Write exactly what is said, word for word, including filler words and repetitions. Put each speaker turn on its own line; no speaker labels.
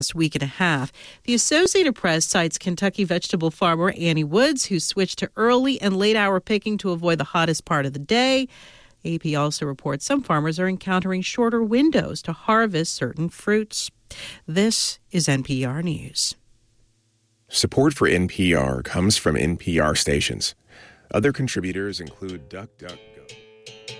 week and a half. The Associated Press cites Kentucky vegetable farmer Annie Woods, who switched to early and late hour picking to avoid the hottest part of the day. A P also reports some farmers are encountering shorter windows to harvest certain fruits. This is N P R News.
Support for N P R comes from N P R stations. Other contributors include Duck Duck